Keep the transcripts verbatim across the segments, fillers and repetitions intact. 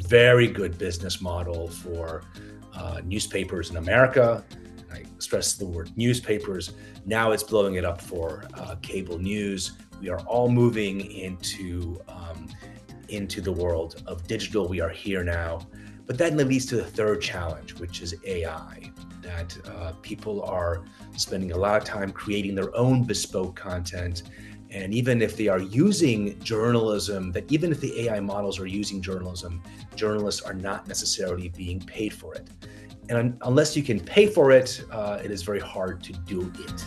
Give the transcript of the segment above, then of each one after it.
very good business model for uh, newspapers in America. I stress the word newspapers. Now it's blowing it up for uh, cable news. We are all moving into, um, into the world of digital. We are here now. But that leads to the third challenge, which is A I, that uh, people are spending a lot of time creating their own bespoke content. And even if they are using journalism, that even if the A I models are using journalism, journalists are not necessarily being paid for it. And un unless you can pay for it, uh, it is very hard to do it.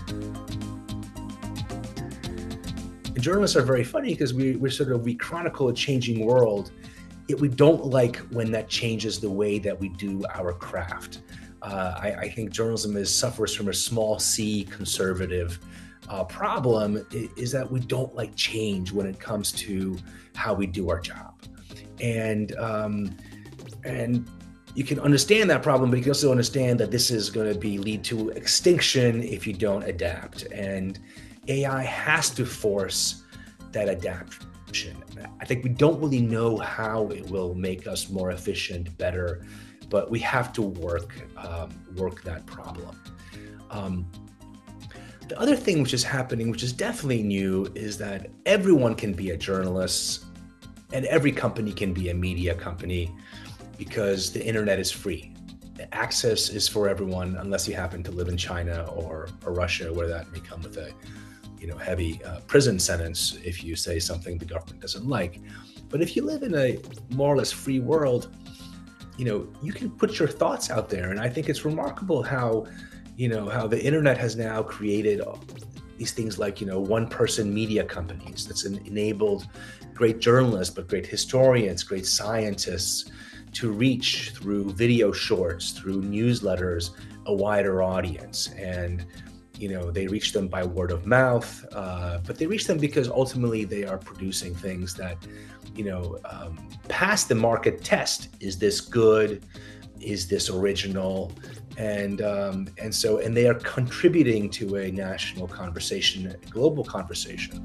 And journalists are very funny because we, we're sort of, we chronicle a changing world, yet we don't like when that changes the way that we do our craft. Uh, I, I think journalism is, suffers from a small c conservative uh, problem, is that we don't like change when it comes to how we do our job. And, um, and you can understand that problem, but you can also understand that this is going to be lead to extinction if you don't adapt. And A I has to force that adaptation. I think we don't really know how it will make us more efficient, better, but we have to work um, work that problem. Um, the other thing which is happening, which is definitely new, is that everyone can be a journalist and every company can be a media company because the internet is free. The access is for everyone, unless you happen to live in China or, or Russia, where that may come with a you know, heavy uh, prison sentence if you say something the government doesn't like. But if you live in a more or less free world, you know, you can put your thoughts out there. And I think it's remarkable how, you know, how the internet has now created these things like, you know, one-person media companies that's enabled great journalists, but great historians, great scientists to reach through video shorts, through newsletters, a wider audience. And you know, they reach them by word of mouth, uh, but they reach them because ultimately they are producing things that, you know, um, pass the market test. Is this good? Is this original? And um, and so, and they are contributing to a national conversation, a global conversation.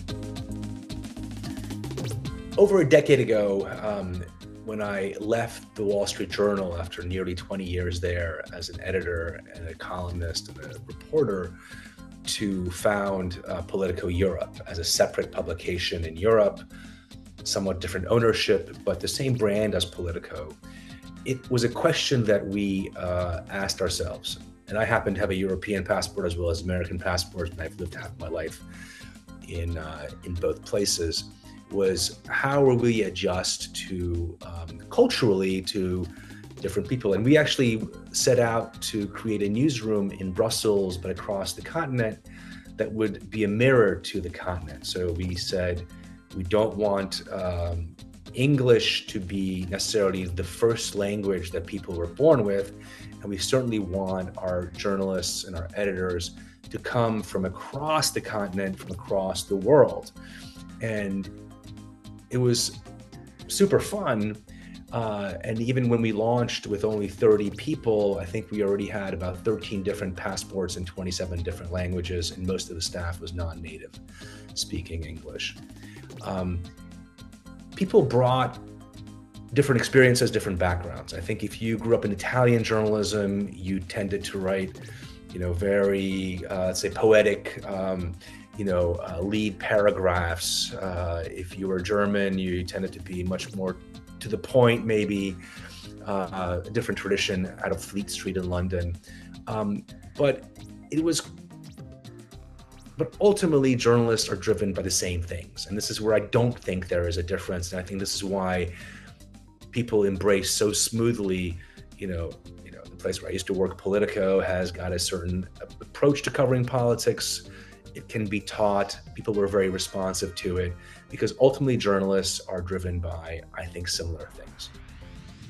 Over a decade ago, um, when I left the Wall Street Journal after nearly twenty years there as an editor and a columnist and a reporter, to found uh, Politico Europe as a separate publication in Europe, somewhat different ownership, but the same brand as Politico, it was a question that we uh, asked ourselves. And I happen to have a European passport as well as American passport, and I've lived half my life in, uh, in both places. Was how will we adjust to um, culturally to different people? And we actually set out to create a newsroom in Brussels, but across the continent, that would be a mirror to the continent. So we said, we don't want um, English to be necessarily the first language that people were born with. And we certainly want our journalists and our editors to come from across the continent, from across the world. And it was super fun. Uh, and even when we launched with only thirty people, I think we already had about thirteen different passports in twenty-seven different languages, and most of the staff was non-native speaking English. Um, people brought different experiences, different backgrounds. I think if you grew up in Italian journalism, you tended to write, you know, very, uh, let's say, poetic, um, you know, uh, lead paragraphs. Uh, if you were German, you tended to be much more to the point, maybe uh, a different tradition out of Fleet Street in London. Um, but it was, but ultimately journalists are driven by the same things. And this is where I don't think there is a difference. And I think this is why people embrace so smoothly, you know, you know, the place where I used to work, Politico, has got a certain approach to covering politics. It can be taught. People were very responsive to it because ultimately journalists are driven by, I think, similar things.